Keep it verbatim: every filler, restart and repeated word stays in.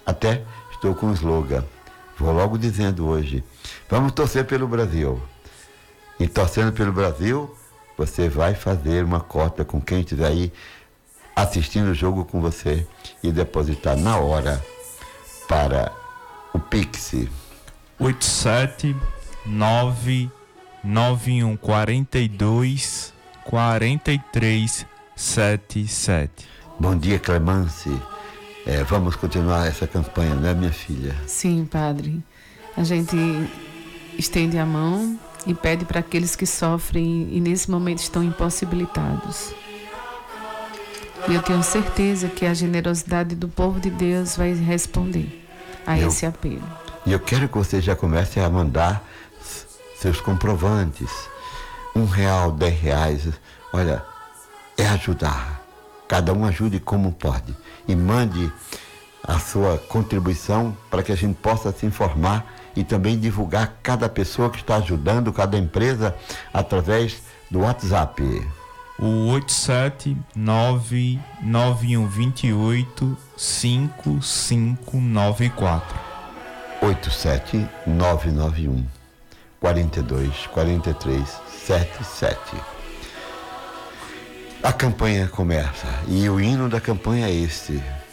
Até estou com um slogan. Vou logo dizendo hoje. Vamos torcer pelo Brasil. E torcendo pelo Brasil, você vai fazer uma cota com quem estiver aí assistindo o jogo com você e depositar na hora para o Pix. oito sete nove nove um quatro dois quatro três sete sete. Bom dia, Clemence. É, vamos continuar essa campanha, não é, minha filha? Sim, padre. A gente estende a mão e pede para aqueles que sofrem e nesse momento estão impossibilitados. E eu tenho certeza que a generosidade do povo de Deus vai responder a eu, esse apelo. E eu quero que você já comece a mandar seus comprovantes. Um real, dez reais. Olha, é ajudar. Cada um ajude como pode. E mande a sua contribuição para que a gente possa se informar e também divulgar cada pessoa que está ajudando, cada empresa, através do WhatsApp. O oito sete nove nove um dois oito cinco cinco nove quatro. oito sete nove nove um quatro dois quatro três sete sete. A campanha começa e o hino da campanha é este.